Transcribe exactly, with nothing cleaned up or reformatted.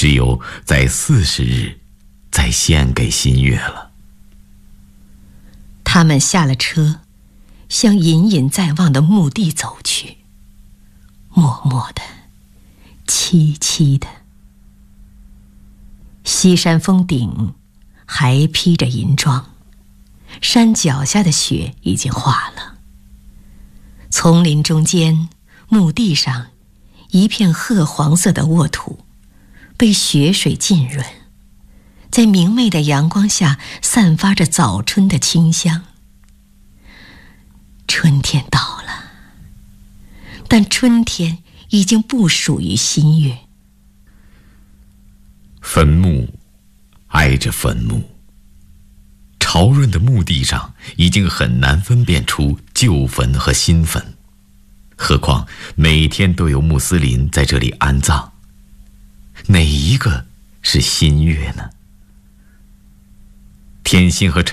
只有在四十日再献给新月了。 他们下了车，向隐隐在望的墓地走去，默默的，凄凄的。西山峰顶还披着银装，山脚下的雪已经化了。丛林中间，墓地上，一片褐黄色的沃土，被雪水浸润，在明媚的阳光下散发着早春的清香。春天到了，但春天已经不属于新月。 坟墓挨着坟墓，潮润的墓地上已经很难分辨出旧坟和新坟，何况每天都有穆斯林在这里安葬，哪一个是新月呢？天心和